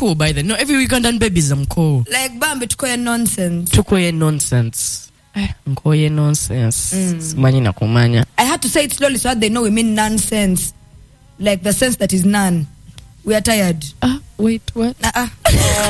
cool by the. No, every Ugandan babies I'm cool. Like Bambi tukoye nonsense. Tukoye nonsense. Ngoye nonsense. Simanyi na kumanya. I had to say it slowly so that they know we mean nonsense. Like the sense that is none. We are tired. Wait, what?